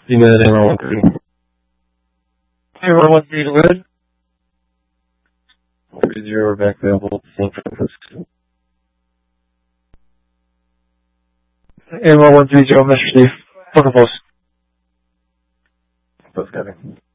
Email AMR13. AMR13 to red. 30 back available to San Francisco. AMR 130, Mr. Steve. Poker post. Post, Kevin.